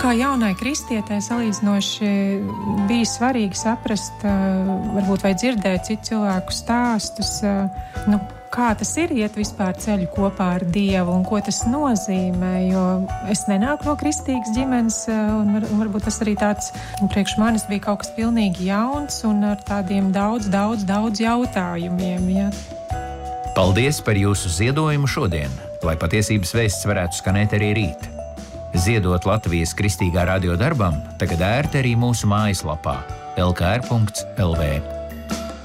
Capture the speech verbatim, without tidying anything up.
kā jaunai kristietē salīdzinoši bija svarīgi saprast, varbūt vai dzirdēt citu cilvēku stāstus, nu, kā tas ir iet vispār ceļu kopā ar Dievu un ko tas nozīmē, jo es nenāku no kristīgas ģimenes un var, varbūt tas arī tāds, priekš manis bija kaut kas pilnīgi jauns un ar tādiem daudz, daudz, daudz jautājumiem, ja. Paldies par jūsu ziedojumu šodien, lai patiesības vēsts varētu skanēt arī rīt. Ziedot Latvijas Kristīgā radio darbam tagad ērti arī mūsu mājaslapā el ka er punkts el vē.